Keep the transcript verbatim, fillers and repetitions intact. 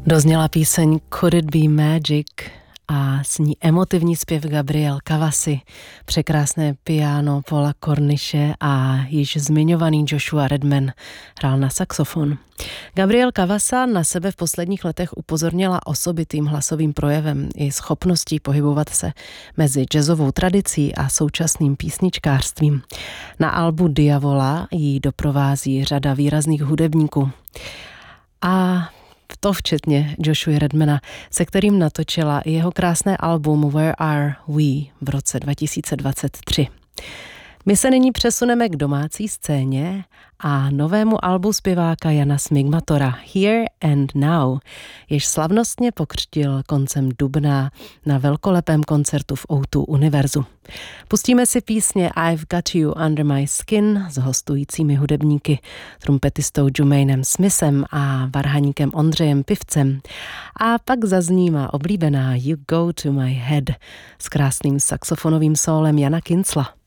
Dozněla píseň Could It Be Magic a s ní emotivní zpěv Gabriel Cavasy, překrásné piano Paula Cornishe a již zmiňovaný Joshua Redman hrál na saxofon. Gabriel Cavasa na sebe v posledních letech upozornila osobitým hlasovým projevem i schopností pohybovat se mezi jazzovou tradicí a současným písničkářstvím. Na albu Diavola jí doprovází řada výrazných hudebníků. A to včetně Joshua Redmana, se kterým natočila jeho krásné album Where Are We v roce dva tisíce dvacet tři. My se nyní přesuneme k domácí scéně a novému albu zpěváka Jana Smigmatora Here and Now, jež slavnostně pokřtil koncem dubna na velkolepém koncertu v ó dva Univerzu. Pustíme si písně I've Got You Under My Skin s hostujícími hudebníky, trumpetistou Jumainem Smithem a varhaníkem Ondřejem Pivcem. A pak zazní má oblíbená You Go To My Head s krásným saxofonovým sólem Jana Kincla.